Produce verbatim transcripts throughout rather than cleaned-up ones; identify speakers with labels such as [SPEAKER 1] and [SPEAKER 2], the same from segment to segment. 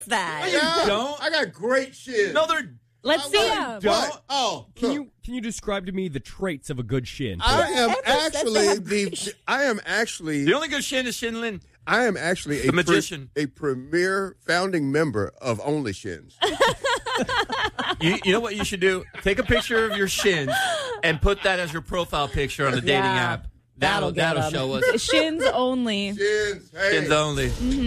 [SPEAKER 1] that.
[SPEAKER 2] Yeah,
[SPEAKER 3] don't.
[SPEAKER 2] I got great shins.
[SPEAKER 3] No, they're.
[SPEAKER 4] Let's
[SPEAKER 2] I
[SPEAKER 4] see
[SPEAKER 2] like-
[SPEAKER 4] them.
[SPEAKER 2] What? Oh,
[SPEAKER 5] Can
[SPEAKER 2] look.
[SPEAKER 5] you can you describe to me the traits of a good shin?
[SPEAKER 2] I am
[SPEAKER 1] Ever said
[SPEAKER 2] actually
[SPEAKER 1] they have
[SPEAKER 2] the. I am actually.
[SPEAKER 3] The only good shin is Shin Lin.
[SPEAKER 2] I am actually a
[SPEAKER 3] The magician.
[SPEAKER 2] a premier founding member of Only Shins.
[SPEAKER 3] You, you know what you should do? Take a picture of your shins and put that as your profile picture on the dating
[SPEAKER 4] Yeah.
[SPEAKER 3] app. That'll
[SPEAKER 1] That'll
[SPEAKER 3] that'll,
[SPEAKER 1] get 'em.
[SPEAKER 3] show us.
[SPEAKER 4] Shins only.
[SPEAKER 2] Shins. Hey,
[SPEAKER 3] Shins only.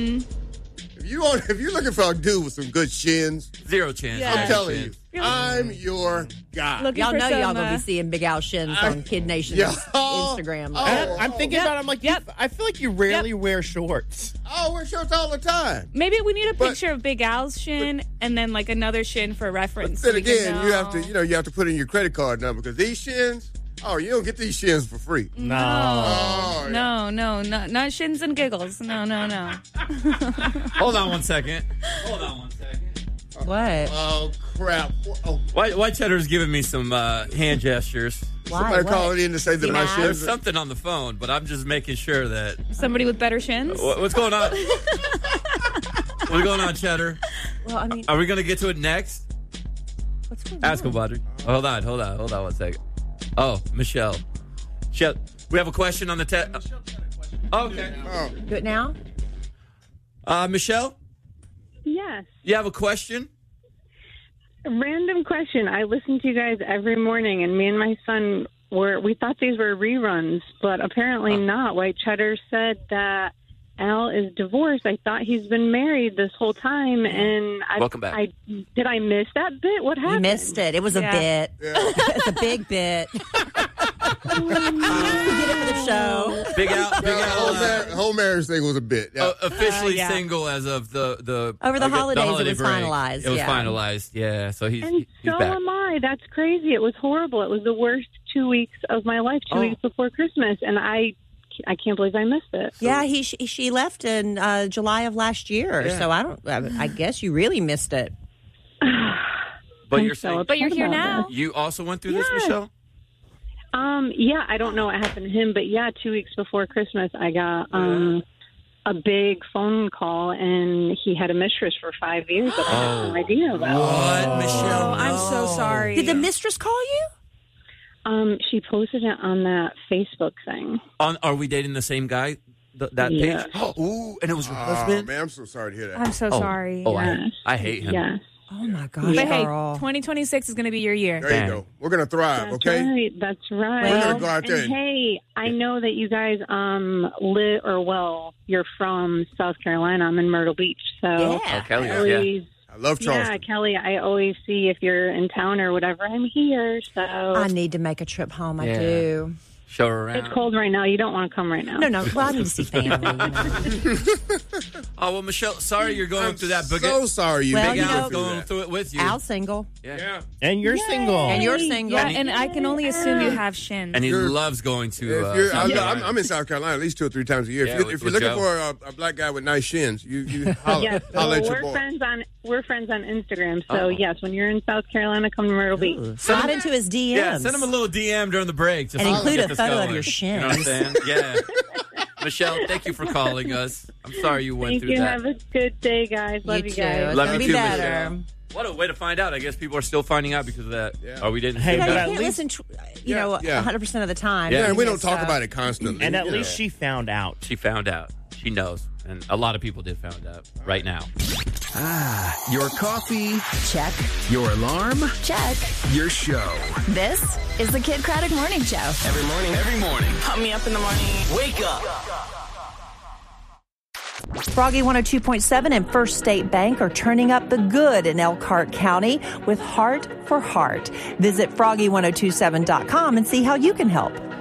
[SPEAKER 2] if you want, if you're looking for a dude with some good shins,
[SPEAKER 3] Zero chance.
[SPEAKER 4] Yeah.
[SPEAKER 2] I'm
[SPEAKER 3] Zero
[SPEAKER 2] telling
[SPEAKER 3] chance.
[SPEAKER 2] you, I'm your guy.
[SPEAKER 4] Looking
[SPEAKER 1] Y'all
[SPEAKER 4] for
[SPEAKER 1] know
[SPEAKER 4] some,
[SPEAKER 1] y'all gonna
[SPEAKER 4] uh,
[SPEAKER 1] be seeing Big Al shins on Kid Nation's
[SPEAKER 2] Yeah.
[SPEAKER 1] Instagram.
[SPEAKER 2] Oh.
[SPEAKER 6] I- I'm thinking
[SPEAKER 4] Yep.
[SPEAKER 6] about it. I'm like, you-
[SPEAKER 4] Yep.
[SPEAKER 6] I feel like you rarely wear shorts.
[SPEAKER 2] Oh, wear shorts all the time.
[SPEAKER 4] Maybe we need a
[SPEAKER 2] But-
[SPEAKER 4] picture of Big Al's shin and then like another shin for reference.
[SPEAKER 2] Then
[SPEAKER 4] so we can
[SPEAKER 2] again, you have to,
[SPEAKER 4] know.
[SPEAKER 2] you know, you have to put in your credit card number because these shins. Oh, you don't get these shins for free.
[SPEAKER 6] No.
[SPEAKER 2] Oh, yeah.
[SPEAKER 4] No, no, no, not shins and giggles. No, no, no.
[SPEAKER 3] Hold on one second. Hold on one second.
[SPEAKER 1] What?
[SPEAKER 2] Oh crap! Oh,
[SPEAKER 3] White, White Cheddar's giving me some uh, hand gestures.
[SPEAKER 1] Why?
[SPEAKER 2] somebody
[SPEAKER 1] What?
[SPEAKER 2] calling in to say that
[SPEAKER 1] You
[SPEAKER 2] my
[SPEAKER 1] mad?
[SPEAKER 3] There's
[SPEAKER 2] shins.
[SPEAKER 3] something on the phone, but I'm just making sure that.
[SPEAKER 4] Somebody with better shins.
[SPEAKER 3] What, what's going on? What's going on, Cheddar?
[SPEAKER 1] Well, I mean,
[SPEAKER 3] Are we going to get to it next?
[SPEAKER 1] what's going
[SPEAKER 3] Ask him,
[SPEAKER 1] on?
[SPEAKER 3] Audrey. Hold on, hold on, hold on one second. Oh, Michelle. Michelle, we have a question on the te- Okay.
[SPEAKER 2] Oh,
[SPEAKER 1] Do it now?
[SPEAKER 3] Uh, Michelle,
[SPEAKER 7] Yes.
[SPEAKER 3] you have a question?
[SPEAKER 7] Random question. I listen to you guys every morning, and me and my son were, we thought these were reruns, but apparently not. White Cheddar said that Al is divorced. I thought he's been married this whole time, and I,
[SPEAKER 3] Welcome back.
[SPEAKER 7] I, did I miss that bit? What
[SPEAKER 1] You
[SPEAKER 7] happened?
[SPEAKER 1] missed it. It was a
[SPEAKER 4] Yeah.
[SPEAKER 1] bit.
[SPEAKER 2] yeah.
[SPEAKER 1] It's a big bit. We did it for the show.
[SPEAKER 3] Big Al, Big
[SPEAKER 2] The
[SPEAKER 3] Al
[SPEAKER 2] whole,
[SPEAKER 3] uh,
[SPEAKER 2] mar- whole marriage thing was a bit. Yeah.
[SPEAKER 3] uh, officially
[SPEAKER 4] Uh, yeah.
[SPEAKER 3] single as of the the
[SPEAKER 1] Over the
[SPEAKER 3] I guess,
[SPEAKER 1] holidays, it
[SPEAKER 3] holiday
[SPEAKER 1] was
[SPEAKER 3] break.
[SPEAKER 1] finalized,
[SPEAKER 3] It was
[SPEAKER 1] yeah.
[SPEAKER 3] finalized, yeah. So he's
[SPEAKER 7] And
[SPEAKER 3] he's
[SPEAKER 7] so
[SPEAKER 3] back.
[SPEAKER 7] am I. That's crazy. It was horrible. It was the worst two weeks of my life, two
[SPEAKER 3] Oh.
[SPEAKER 7] weeks before Christmas, and I, I can't believe I missed it.
[SPEAKER 1] Yeah, he she, she left in uh, July of last year.
[SPEAKER 3] Yeah.
[SPEAKER 1] So I don't. I, I guess you really missed it.
[SPEAKER 3] But
[SPEAKER 7] I'm
[SPEAKER 3] you're
[SPEAKER 7] so
[SPEAKER 3] saying
[SPEAKER 4] But you're
[SPEAKER 7] upset
[SPEAKER 4] here
[SPEAKER 7] about
[SPEAKER 4] now.
[SPEAKER 7] this.
[SPEAKER 3] you also went through this,
[SPEAKER 7] Yeah.
[SPEAKER 3] Michelle?
[SPEAKER 7] Um, yeah, I don't know what happened to him, but yeah, two weeks before Christmas, I got um a big phone call, and he had a mistress for five years that I had no idea about.
[SPEAKER 3] What, Michelle?
[SPEAKER 4] Oh, I'm so
[SPEAKER 3] No.
[SPEAKER 4] sorry.
[SPEAKER 1] Did the mistress call you?
[SPEAKER 7] Um, she posted it on that Facebook thing.
[SPEAKER 3] On, are we dating the same guy? Th- that
[SPEAKER 7] Yes.
[SPEAKER 3] page? Ooh, and it was your
[SPEAKER 2] Oh,
[SPEAKER 3] husband?
[SPEAKER 2] man, I'm so sorry to hear that.
[SPEAKER 4] I'm so
[SPEAKER 3] Oh,
[SPEAKER 4] sorry.
[SPEAKER 3] Oh,
[SPEAKER 7] Yes.
[SPEAKER 3] I, I hate him.
[SPEAKER 7] Yes.
[SPEAKER 1] Oh my gosh,
[SPEAKER 4] But hey,
[SPEAKER 1] girl.
[SPEAKER 4] twenty twenty-six is going to be your year.
[SPEAKER 2] There
[SPEAKER 3] Damn.
[SPEAKER 2] you go. We're gonna thrive,
[SPEAKER 7] That's
[SPEAKER 2] okay?
[SPEAKER 7] right. That's right.
[SPEAKER 1] We're
[SPEAKER 2] gonna go out there
[SPEAKER 7] And
[SPEAKER 2] and-
[SPEAKER 7] hey, I know that you guys um live, or well, you're from South Carolina. I'm in Myrtle Beach, so
[SPEAKER 1] Yeah.
[SPEAKER 3] Oh, Kelly,
[SPEAKER 7] I
[SPEAKER 3] yeah.
[SPEAKER 7] always,
[SPEAKER 2] I love
[SPEAKER 7] yeah,
[SPEAKER 2] Charleston.
[SPEAKER 7] Kelly. I always see if you're in town or whatever. I'm here, so
[SPEAKER 1] I need to make a trip home. I
[SPEAKER 3] Yeah.
[SPEAKER 1] do.
[SPEAKER 3] Show her around.
[SPEAKER 7] it's cold right now. You don't want to come right now.
[SPEAKER 1] No, no. Well, I need to see family. You know.
[SPEAKER 3] Oh, well, Michelle, sorry you're going
[SPEAKER 2] I'm
[SPEAKER 3] through that. Big,
[SPEAKER 2] so sorry you.
[SPEAKER 1] Well,
[SPEAKER 3] Big
[SPEAKER 1] you
[SPEAKER 3] Al's
[SPEAKER 1] know-
[SPEAKER 3] going through it with you.
[SPEAKER 1] Al's single,
[SPEAKER 3] Yeah.
[SPEAKER 6] And you're single.
[SPEAKER 1] and you're single.
[SPEAKER 4] Yeah, and I can only assume you have shins.
[SPEAKER 3] And he
[SPEAKER 2] You're-
[SPEAKER 3] loves going to
[SPEAKER 2] If
[SPEAKER 3] uh,
[SPEAKER 2] you're,
[SPEAKER 3] South
[SPEAKER 2] I'm,
[SPEAKER 3] Carolina.
[SPEAKER 2] I'm, I'm in South Carolina at least two or three times a year.
[SPEAKER 3] Yeah,
[SPEAKER 2] if you're,
[SPEAKER 3] with-
[SPEAKER 2] if you're
[SPEAKER 3] with
[SPEAKER 2] looking
[SPEAKER 3] Joe.
[SPEAKER 2] for a, a black guy with nice shins, you, you holler,
[SPEAKER 7] Yes,
[SPEAKER 2] holler
[SPEAKER 7] well,
[SPEAKER 2] at your
[SPEAKER 7] we're
[SPEAKER 2] boy.
[SPEAKER 7] friends on we're friends on Instagram. So
[SPEAKER 3] Oh.
[SPEAKER 7] yes, when you're in South Carolina, come to Myrtle Beach.
[SPEAKER 1] Slide into his D Ms.
[SPEAKER 3] Yeah, send him a little D M during the break. Just
[SPEAKER 1] And
[SPEAKER 3] to
[SPEAKER 1] include
[SPEAKER 3] get
[SPEAKER 1] a
[SPEAKER 3] this
[SPEAKER 1] photo of
[SPEAKER 3] going.
[SPEAKER 1] your
[SPEAKER 3] You know what I'm saying? Yeah. Michelle, thank you for calling us. I'm sorry you went
[SPEAKER 7] Thank
[SPEAKER 3] through
[SPEAKER 7] you.
[SPEAKER 3] that.
[SPEAKER 7] Have a good day, guys. Love you,
[SPEAKER 1] You too.
[SPEAKER 7] guys.
[SPEAKER 1] It's
[SPEAKER 3] Love
[SPEAKER 1] gonna
[SPEAKER 3] you
[SPEAKER 1] be
[SPEAKER 3] too,
[SPEAKER 1] better.
[SPEAKER 3] Michelle. What a way to find out. I guess people are still finding out because of that.
[SPEAKER 2] Yeah.
[SPEAKER 3] Or we didn't.
[SPEAKER 6] Hey,
[SPEAKER 3] say
[SPEAKER 1] You know,
[SPEAKER 6] but
[SPEAKER 1] you
[SPEAKER 6] at
[SPEAKER 1] can't
[SPEAKER 6] least-
[SPEAKER 1] listen, to, you
[SPEAKER 2] Yeah,
[SPEAKER 1] know,
[SPEAKER 2] yeah.
[SPEAKER 1] one hundred percent of the time.
[SPEAKER 3] Yeah.
[SPEAKER 2] Yeah, and we don't
[SPEAKER 1] Yes,
[SPEAKER 2] talk
[SPEAKER 1] uh,
[SPEAKER 2] about it constantly.
[SPEAKER 6] And at
[SPEAKER 2] you
[SPEAKER 6] least
[SPEAKER 2] know.
[SPEAKER 6] she found out.
[SPEAKER 3] She found out. She knows. And a lot of people did found out right now.
[SPEAKER 8] Ah, your coffee,
[SPEAKER 1] Check.
[SPEAKER 8] your alarm,
[SPEAKER 9] Check.
[SPEAKER 8] your show.
[SPEAKER 9] This is the Kid Craddock Morning Show.
[SPEAKER 8] Every morning, every morning.
[SPEAKER 9] Pump me up in the morning.
[SPEAKER 8] Wake up.
[SPEAKER 1] Froggy one oh two point seven and First State Bank are turning up the good in Elkhart County with Heart for Heart. Visit froggy ten twenty-seven dot com and see how you can help.